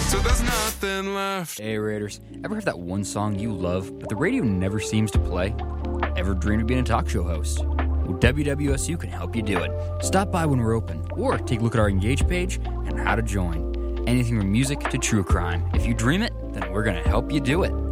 So there's nothing left. Hey Raiders, ever have that one song you love, but the radio never seems to play? Ever dreamed of being a talk show host? Well, WWSU can help you do it. Stop by when we're open, or take a look at our Engage page and how to join. Anything from music to true crime. If you dream it, then we're going to help you do it.